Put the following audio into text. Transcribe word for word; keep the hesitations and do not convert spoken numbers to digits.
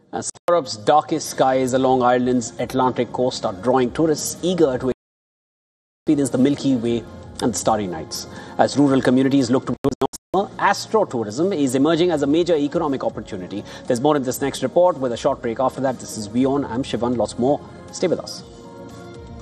As Europe's darkest skies along Ireland's Atlantic coast are drawing tourists eager to experience the Milky Way and the starry nights. As rural communities look to summer, astro-tourism is emerging as a major economic opportunity. There's more in this next report with a short break after that. This is WION. I'm Shivan. Lots more. Stay with us.